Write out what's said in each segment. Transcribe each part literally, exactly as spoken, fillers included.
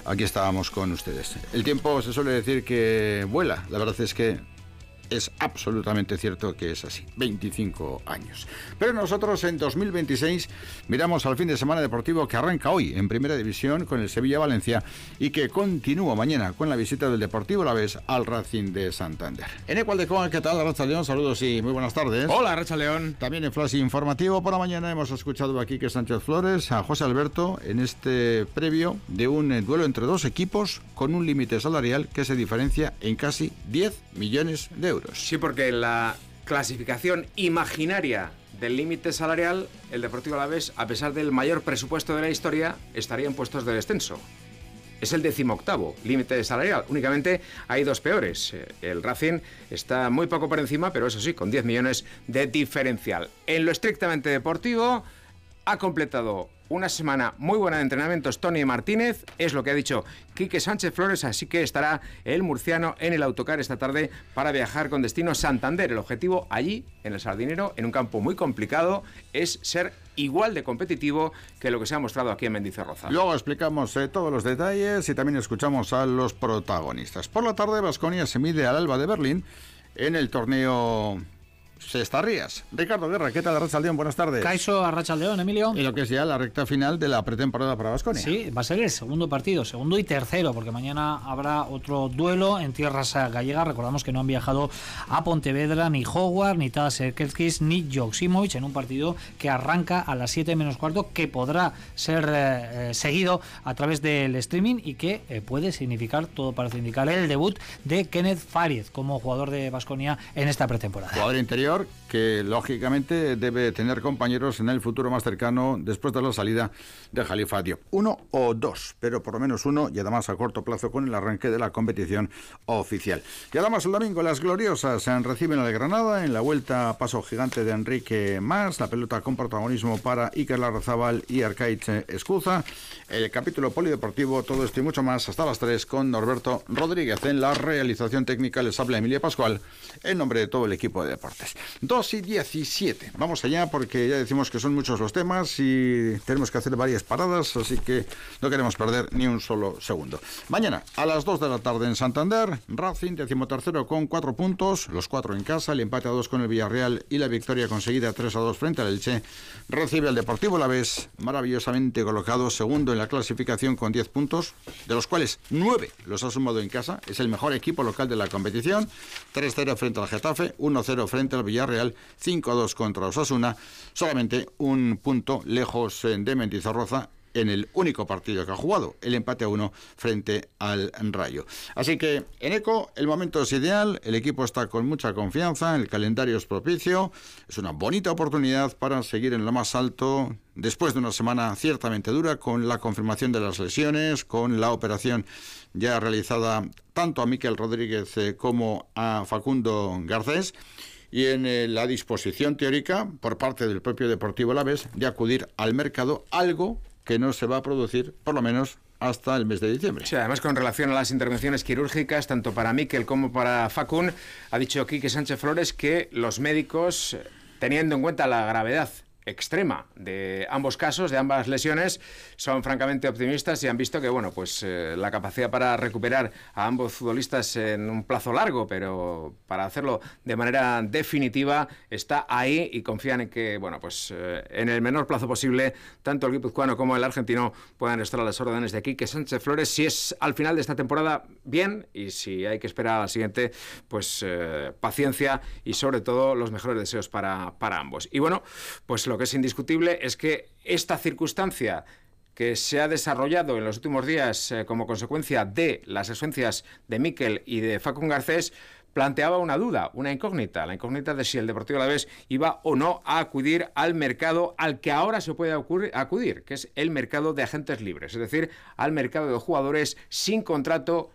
aquí estábamos con ustedes. El tiempo se suele decir que vuela, la verdad es que es absolutamente cierto que es así, veinticinco años. Pero nosotros en dos mil veintiséis miramos al fin de semana deportivo que arranca hoy en Primera División con el Sevilla-Valencia y que continúa mañana con la visita del Deportivo Alavés al Racing de Santander. En Ecualdecoa, ¿qué tal? Racha León, saludos y muy buenas tardes. Hola, Racha León. También en Flash Informativo por la mañana hemos escuchado a Quique Sánchez Flores, a José Alberto, en este previo de un eh, duelo entre dos equipos con un límite salarial que se diferencia en casi diez millones de euros. Sí, porque la clasificación imaginaria del límite salarial, el Deportivo Alavés, a pesar del mayor presupuesto de la historia, estaría en puestos de descenso. Es el decimoctavo límite salarial. Únicamente hay dos peores. El Racing está muy poco por encima, pero eso sí, con diez millones de diferencial. En lo estrictamente deportivo, ha completado una semana muy buena de entrenamientos Tony Martínez, es lo que ha dicho Quique Sánchez Flores, así que estará el murciano en el autocar esta tarde para viajar con destino Santander. El objetivo allí, en el Sardinero, en un campo muy complicado, es ser igual de competitivo que lo que se ha mostrado aquí en Mendizorroza. Luego explicamos eh, todos los detalles y también escuchamos a los protagonistas. Por la tarde, Baskonia se mide al Alba de Berlín en el torneo Cestarrías. Ricardo Guerra, ¿qué tal? Arratsaldeón, buenas tardes. Caixo, Arratsaldeón, Emilio. Y lo que es ya la recta final de la pretemporada para Baskonia. Sí, va a ser el segundo partido, segundo y tercero, porque mañana habrá otro duelo en tierras gallegas. Recordamos que no han viajado a Pontevedra ni Howard, ni Tadas Serkelskis, ni Joksimovic, en un partido que arranca a las siete menos cuarto, que podrá ser eh, seguido a través del streaming y que eh, puede significar, todo parece indicar, el debut de Kenneth Fariez como jugador de Baskonia en esta pretemporada. Jugador interior que lógicamente debe tener compañeros en el futuro más cercano después de la salida de Khalifa Diop. Uno o dos, pero por lo menos uno, y además a corto plazo con el arranque de la competición oficial. Y además el domingo las gloriosas reciben al Granada en la vuelta a paso gigante de Enrique Mas, la pelota con protagonismo para Iker Larrazábal y Arcaiz Escuza. El capítulo polideportivo, todo esto y mucho más hasta las tres con Norberto Rodríguez. En la realización técnica les habla Emilia Pascual en nombre de todo el equipo de deportes. dos y diecisiete. Vamos allá porque ya decimos que son muchos los temas y tenemos que hacer varias paradas, así que no queremos perder ni un solo segundo. Mañana a las dos de la tarde en Santander, Racing, decimotercero con cuatro puntos, los cuatro en casa, el empate a dos con el Villarreal y la victoria conseguida tres a dos frente al Elche. Recibe al Deportivo Alavés, maravillosamente colocado, segundo en la clasificación con diez puntos, de los cuales nueve los ha sumado en casa. Es el mejor equipo local de la competición. tres cero frente al Getafe, uno cero frente al Villarreal, cinco a dos contra Osasuna, solamente un punto lejos de Mendizorroza en el único partido que ha jugado, el empate a uno frente al Rayo. Así que en Eco el momento es ideal, el equipo está con mucha confianza, el calendario es propicio, es una bonita oportunidad para seguir en lo más alto después de una semana ciertamente dura, con la confirmación de las lesiones, con la operación ya realizada tanto a Miquel Rodríguez eh, como a Facundo Garcés, y en eh, la disposición teórica por parte del propio Deportivo Alavés de acudir al mercado, algo que no se va a producir por lo menos hasta el mes de diciembre. Sí, además con relación a las intervenciones quirúrgicas, tanto para Miquel como para Facun, ha dicho Quique Sánchez Flores que los médicos, teniendo en cuenta la gravedad extrema de ambos casos, de ambas lesiones, son francamente optimistas y han visto que, bueno, pues eh, la capacidad para recuperar a ambos futbolistas en un plazo largo, pero para hacerlo de manera definitiva, está ahí y confían en que, bueno, pues eh, en el menor plazo posible, tanto el guipuzcoano como el argentino puedan estar a las órdenes de Quique Sánchez Flores. Si es al final de esta temporada, bien, y si hay que esperar al siguiente, pues eh, paciencia y sobre todo los mejores deseos para, para ambos. Y bueno, pues lo que es indiscutible es que esta circunstancia que se ha desarrollado en los últimos días eh, como consecuencia de las ausencias de Miquel y de Facun Garcés planteaba una duda, una incógnita, la incógnita de si el Deportivo Alavés iba o no a acudir al mercado al que ahora se puede acudir, que es el mercado de agentes libres, es decir, al mercado de jugadores sin contrato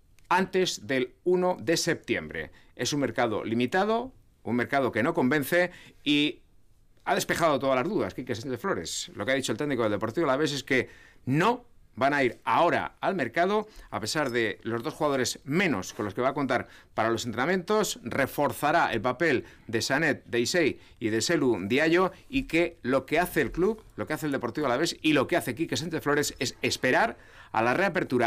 antes del uno de septiembre. Es un mercado limitado, un mercado que no convence y ha despejado todas las dudas, Quique Sánchez Flores. Lo que ha dicho el técnico del Deportivo Alavés es que no van a ir ahora al mercado, a pesar de los dos jugadores menos con los que va a contar para los entrenamientos, reforzará el papel de Sanet, de Isei y de Selu Diallo, y que lo que hace el club, lo que hace el Deportivo Alavés y lo que hace Quique Sánchez Flores es esperar a la reapertura